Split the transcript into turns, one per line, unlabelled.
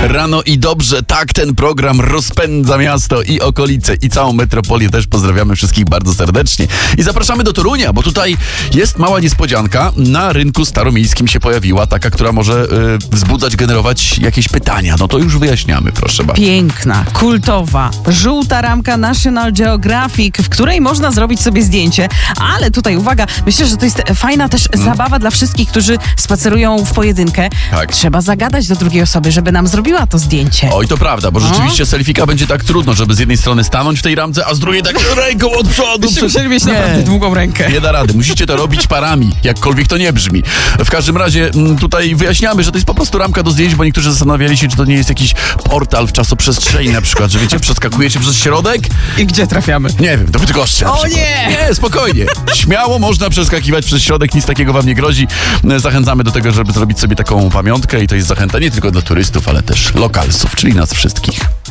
Rano i dobrze, tak ten program rozpędza miasto i okolice i całą metropolię też pozdrawiamy wszystkich bardzo serdecznie. I zapraszamy do Torunia, bo tutaj jest mała niespodzianka. Na rynku staromiejskim się pojawiła taka, która może wzbudzać, generować jakieś pytania. No to już wyjaśniamy, proszę bardzo.
Piękna, kultowa, żółta ramka National Geographic, w której można zrobić sobie zdjęcie. Ale tutaj uwaga, myślę, że to jest fajna też zabawa dla wszystkich, którzy spacerują w pojedynkę.
Tak.
Trzeba zagadać do drugiej osoby, żeby nam zrobiła to zdjęcie.
Oj, to prawda, bo rzeczywiście selfika będzie tak trudno, żeby z jednej strony stanąć w tej ramce, a z drugiej tak ręką od przodu.
Musieli mieć naprawdę długą rękę.
Nie da rady. Musicie to robić parami, jakkolwiek to nie brzmi. W każdym razie tutaj wyjaśniamy, że to jest po prostu ramka do zdjęć, bo niektórzy zastanawiali się, czy to nie jest jakiś portal w czasoprzestrzeni na przykład, że wiecie, przeskakujecie przez środek.
I gdzie trafiamy?
Nie wiem, do Bydgoszczy na
O
przykład.
nie!
Nie, spokojnie. Śmiało można przeskakiwać przez środek, nic takiego wam nie grozi. Zachęcamy do tego, żeby zrobić sobie taką pamiątkę i to jest zachęta nie tylko dla turystów, ale też lokalsów, czyli nas wszystkich.